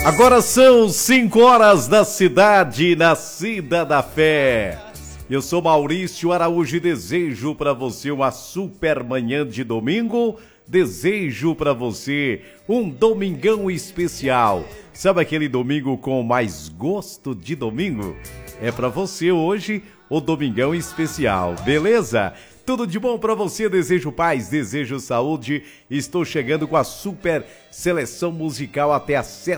Agora são 5 horas da cidade, nascida da fé. Eu sou Maurício Araújo e desejo para você uma super manhã de domingo. Desejo para você um domingão especial. Sabe aquele domingo com mais gosto de domingo? É para você hoje o domingão especial, beleza? Tudo de bom para você, desejo paz, desejo saúde. Estou chegando com a super seleção musical até às